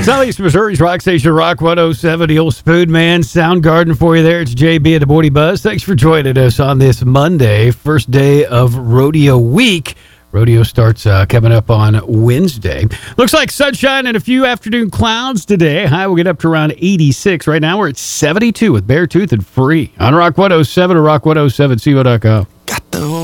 Southeast Missouri's Rock Station, Rock 107, the old Spoon Man Soundgarden for you there. It's JB at the Morning Buzz. Thanks for joining us on this Monday, first day of Rodeo Week. Rodeo starts coming up on Wednesday. Looks like sunshine and a few afternoon clouds today. High will get up to around 86. Right now we're at 72 with Beartooth and Free on Rock 107 or rock107co.com. Got the